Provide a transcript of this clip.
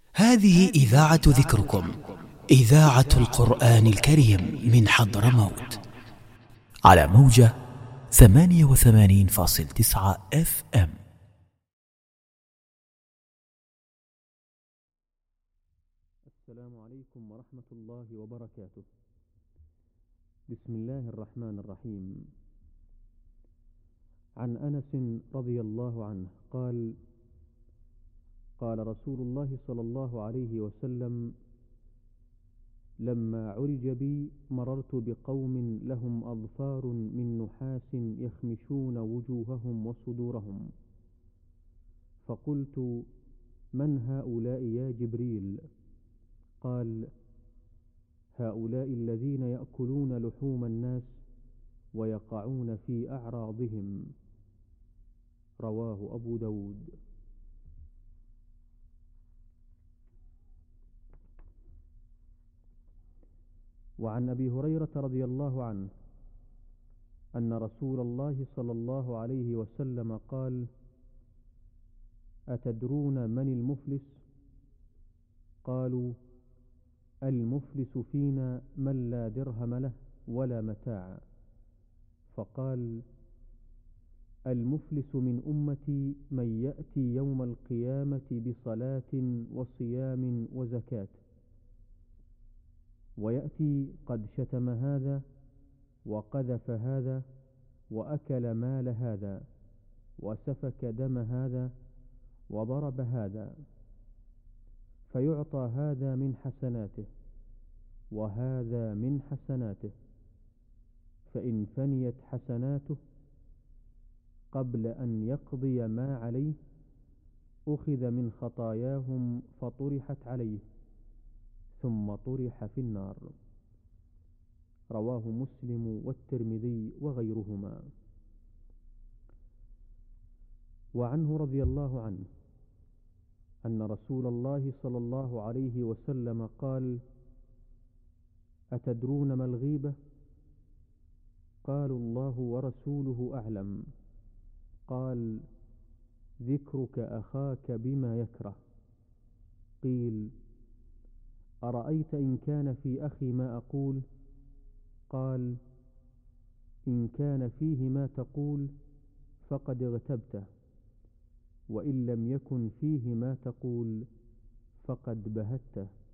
هذه إذاعة ذكركم، إذاعة القرآن الكريم من حضرموت، على موجة 88.9 FM. السلام عليكم ورحمة الله وبركاته. بسم الله الرحمن الرحيم. عن أنس رضي الله عنه قال: قال رسول الله صلى الله عليه وسلم: لما عرج بي مررت بقوم لهم أظفار من نحاس يخمشون وجوههم وصدورهم، فقلت: من هؤلاء يا جبريل؟ قال: هؤلاء الذين يأكلون لحوم الناس ويقعون في أعراضهم. رواه أبو داود. وعن أبي هريرة رضي الله عنه أن رسول الله صلى الله عليه وسلم قال: أتدرون من المفلس؟ قالوا: المفلس فينا من لا درهم له ولا متاع. فقال: المفلس من أمتي من يأتي يوم القيامة بصلاة وصيام وزكاة، ويأتي قد شتم هذا وقذف هذا وأكل مال هذا وسفك دم هذا وضرب هذا، فيعطى هذا من حسناته وهذا من حسناته، فإن فنيت حسناته قبل أن يقضي ما عليه أخذ من خطاياهم فطرحت عليه ثم طرح في النار. رواه مسلم والترمذي وغيرهما. وعنه رضي الله عنه أن رسول الله صلى الله عليه وسلم قال: أتدرون ما الغيبة؟ قالوا: الله ورسوله أعلم. قال: ذكرك أخاك بما يكره. قيل: أرأيت إن كان في أخي ما أقول؟ قال: إن كان فيه ما تقول فقد اغتبته، وإن لم يكن فيه ما تقول فقد بهته.